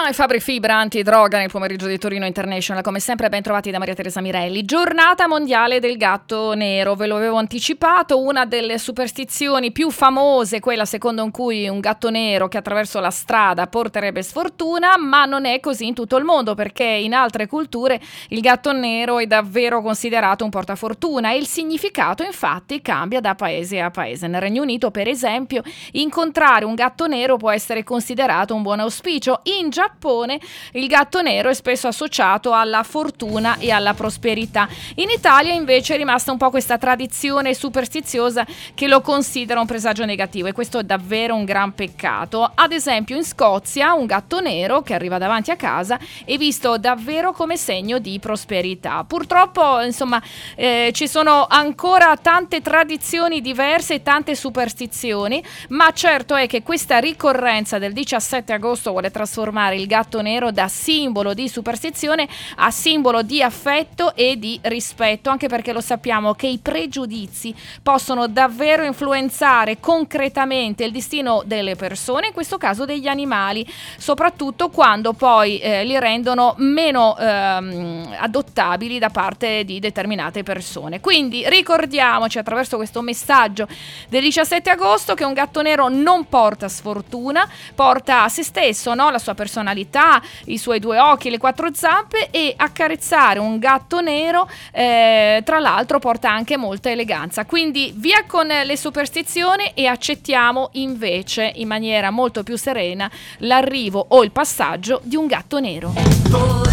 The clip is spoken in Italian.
Ai Fabri Fibra antidroga nel pomeriggio di Torino International, come sempre ben trovati da Maria Teresa Mirelli. Giornata mondiale del gatto nero, ve lo avevo anticipato, una delle superstizioni più famose, quella secondo cui un gatto nero che attraverso la strada porterebbe sfortuna, ma non è così in tutto il mondo, perché in altre culture il gatto nero è davvero considerato un portafortuna e il significato infatti cambia da paese a paese. Nel Regno Unito, per esempio, incontrare un gatto nero può essere considerato un buon auspicio. In Giappone il gatto nero è spesso associato alla fortuna e alla prosperità. In Italia invece è rimasta un po' questa tradizione superstiziosa che lo considera un presagio negativo, e questo è davvero un gran peccato. Ad esempio in Scozia un gatto nero che arriva davanti a casa è visto davvero come segno di prosperità. Purtroppo insomma ci sono ancora tante tradizioni diverse e tante superstizioni, ma certo è che questa ricorrenza del 17 agosto vuole trasformare il gatto nero da simbolo di superstizione a simbolo di affetto e di rispetto, anche perché lo sappiamo che i pregiudizi possono davvero influenzare concretamente il destino delle persone, in questo caso degli animali, soprattutto quando poi li rendono meno adottabili da parte di determinate persone. Quindi ricordiamoci attraverso questo messaggio del 17 agosto che un gatto nero non porta sfortuna, porta a se stesso, no? La sua personalità, i suoi due occhi, le quattro zampe, e accarezzare un gatto nero tra l'altro porta anche molta eleganza. Quindi via con le superstizioni e accettiamo invece in maniera molto più serena l'arrivo o il passaggio di un gatto nero.